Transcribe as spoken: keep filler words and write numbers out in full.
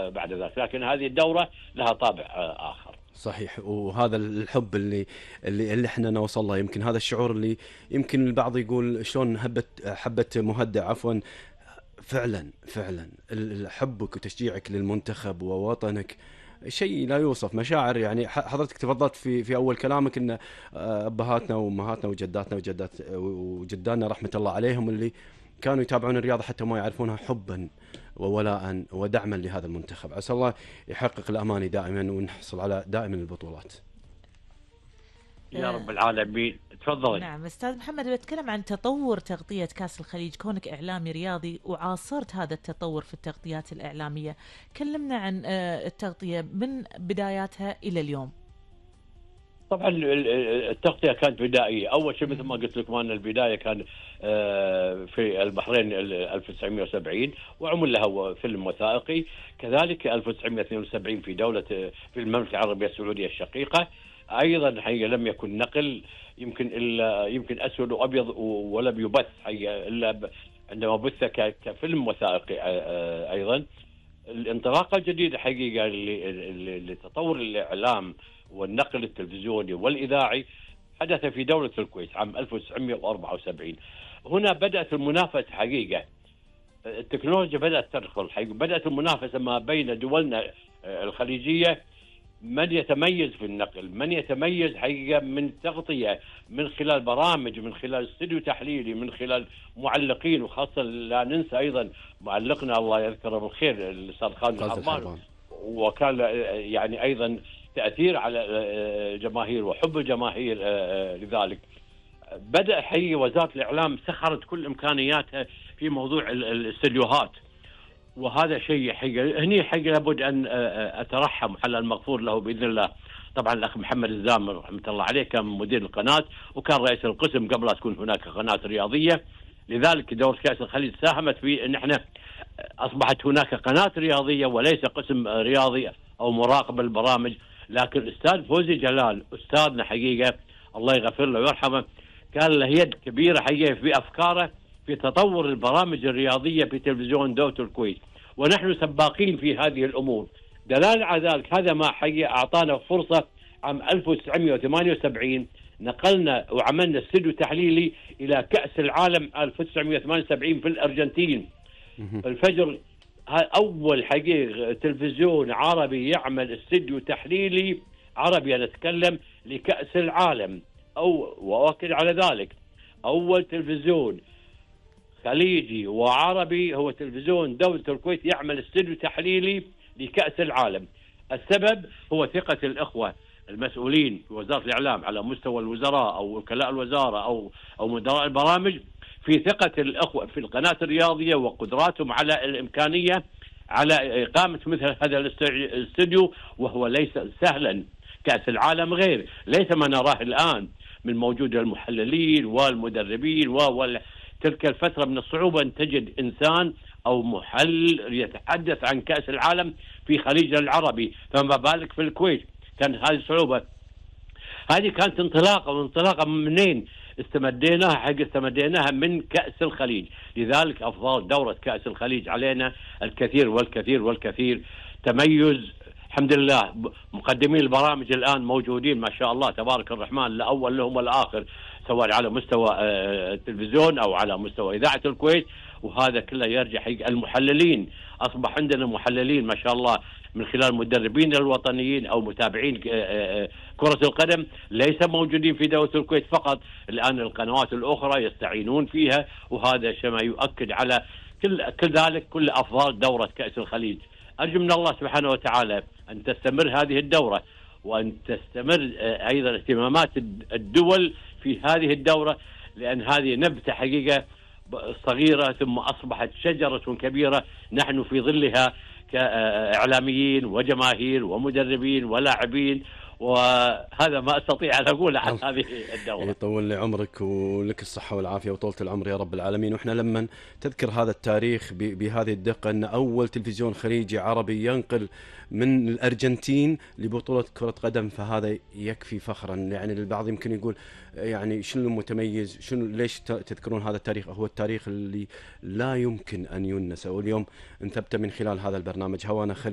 بعد ذلك، لكن هذه الدورة لها طابع آخر. صحيح، وهذا الحب اللي اللي اللي احنا نوصل له، يمكن هذا الشعور اللي يمكن البعض يقول شلون هبت حبة مهدأ عفوا. فعلا فعلا حبك وتشجيعك للمنتخب ووطنك شيء لا يوصف، مشاعر. يعني حضرتك تفضلت في في اول كلامك ان ابهاتنا وامهاتنا وجداتنا وجدات وجداتنا رحمه الله عليهم اللي كانوا يتابعون الرياضه حتى ما يعرفونها حبا وولاء ودعما لهذا المنتخب. عسى الله يحقق الاماني دائما ونحصل على دائما البطولات يا رب العالمين. تفضلي. نعم استاذ محمد، بتكلم عن تطور تغطية كأس الخليج، كونك اعلامي رياضي وعاصرت هذا التطور في التغطيات الاعلامية، كلمنا عن التغطية من بداياتها الى اليوم. طبعا التغطية كانت بدائية. اول شيء مثل ما قلت لكم ان البداية كان في البحرين ألف وتسعمئة وسبعين وعمل لها فيلم وثائقي، كذلك ألف وتسعمئة واثنين وسبعين في دولة في المملكة العربية السعودية الشقيقة. ايضا حقيقة لم يكن نقل يمكن الا يمكن اسود وابيض ولم يبث حقيقة الا عندما بث كفيلم وثائقي. ايضا الانطلاقه الجديده حقيقه لتطور الاعلام والنقل التلفزيوني والاذاعي حدث في دوله الكويت عام ألف وتسعمئة وأربعة وسبعين. هنا بدات المنافسه حقيقه، التكنولوجيا بدات تدخل حقيقة. بدات المنافسه ما بين دولنا الخليجيه، من يتميز في النقل، من يتميز حقيقة من تغطية من خلال برامج، من خلال استوديو تحليلي، من خلال معلقين، وخاصة لا ننسى أيضا معلقنا الله يذكره بالخير الأستاذ خالد الحربان، وكان يعني أيضا تأثير على جماهير وحب الجماهير لذلك. بدأ حقيقة وزارة الإعلام سخرت كل إمكانياتها في موضوع الاستديوهات، وهذا شيء حقيقة هني حقيقة لابد أن أترحم على المغفور له بإذن الله. طبعا الأخ محمد الزامر رحمة الله عليه كان مدير القناة وكان رئيس القسم قبل لا تكون هناك قناة رياضية، لذلك دورة كأس الخليج ساهمت في أن احنا أصبحت هناك قناة رياضية وليس قسم رياضي أو مراقبة البرامج. لكن الأستاذ فوزي جلال أستاذنا حقيقة الله يغفر له ويرحمه كان له يد كبيرة حقيقة في أفكاره في تطور البرامج الرياضية في تلفزيون دولة الكويت، ونحن سباقين في هذه الأمور. دلال على ذلك هذا ما حقيقة أعطانا فرصة عام ألف وتسعمئة وثمانية وسبعين نقلنا وعملنا استوديو تحليلي إلى كأس العالم ألف وتسعمئة وثمانية وسبعين في الأرجنتين. الفجر أول حقيقة تلفزيون عربي يعمل استوديو تحليلي عربي أنا أتكلم لكأس العالم، أو وأؤكد على ذلك أول تلفزيون خليجي وعربي هو تلفزيون دولة الكويت يعمل استوديو تحليلي لكأس العالم. السبب هو ثقة الإخوة المسؤولين في وزارة الإعلام على مستوى الوزراء أو وكلاء الوزارة أو أو مدراء البرامج في ثقة الإخوة في القناة الرياضية وقدراتهم على الإمكانية على إقامة مثل هذا الاستوديو، وهو ليس سهلا. كأس العالم غير، ليس ما نراه الآن من موجود المحللين والمدربين و تلك الفترة من الصعوبة أن تجد إنسان أو محلل يتحدث عن كأس العالم في خليجنا العربي، فما بالك في الكويت. كان هذه الصعوبة. هذه كانت انطلاقة، وانطلاقة منين استمديناها؟ حق استمديناها من كأس الخليج. لذلك أفضل دورة كأس الخليج علينا الكثير والكثير والكثير تميز. الحمد لله مقدمين البرامج الآن موجودين ما شاء الله تبارك الرحمن، لا أول لهم ولا آخر، سواء على مستوى التلفزيون أو على مستوى إذاعة الكويت. وهذا كله يرجع حق المحللين. أصبح عندنا محللين ما شاء الله من خلال المدربين الوطنيين أو متابعين كرة القدم ليس موجودين في دولة الكويت فقط، الآن القنوات الأخرى يستعينون فيها، وهذا شيء ما يؤكد على كل كل ذلك كل أفضال دورة كأس الخليج. أرجو من الله سبحانه وتعالى أن تستمر هذه الدورة، وأن تستمر أيضا اهتمامات الدول في هذه الدورة، لأن هذه نبتة حقيقة صغيرة ثم أصبحت شجرة كبيرة نحن في ظلها كإعلاميين وجماهير ومدربين ولاعبين، وهذا ما أستطيع أن أقول عن هذه الدورة. يطول لي عمرك ولك الصحة والعافية وطولة العمر يا رب العالمين. وإحنا لما تذكر هذا التاريخ بهذه الدقة أن أول تلفزيون خليجي عربي ينقل من الأرجنتين لبطولة كرة قدم، فهذا يكفي فخرا. يعني البعض يمكن يقول يعني شنو المتميز، شنو ليش تذكرون هذا التاريخ؟ هو التاريخ اللي لا يمكن أن ينسى، واليوم انثبت من خلال هذا البرنامج هوانا خليج.